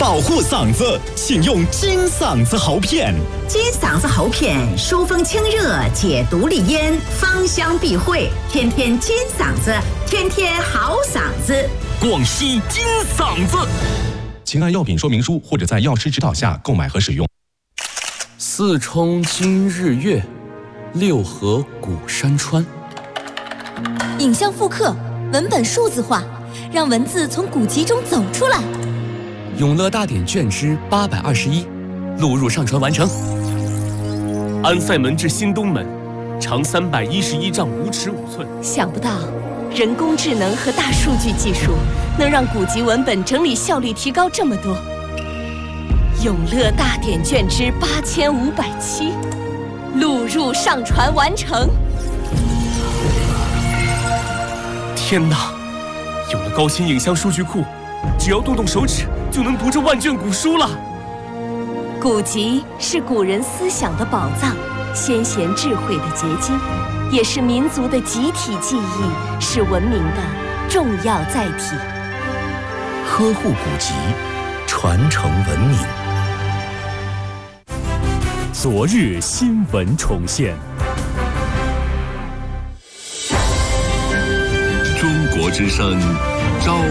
保护嗓子，请用金嗓子喉片。 金嗓子喉片疏风清热，解毒利咽，芳香避秽，天天金嗓子，天天好嗓子。 广西金嗓子。 请按药品说明书或者在药师指导下购买和使用。 四冲今日月，六合古山川。 影像复刻，文本数字化，让文字从古籍中走出来。 永乐大典卷之821，录入上传完成。安塞门至新东门，长311丈5尺5寸。 想不到，人工智能和大数据技术能让古籍文本整理效率提高这么多。永乐大典卷之8507，录入上传完成。 天哪！有了高清影像数据库，只要动动手指就能读这万卷古书了。 古籍是古人思想的宝藏，先贤智慧的结晶，也是民族的集体记忆，是文明的重要载体。 呵护古籍，传承文明。 昨日新闻重现。 中国之声，朝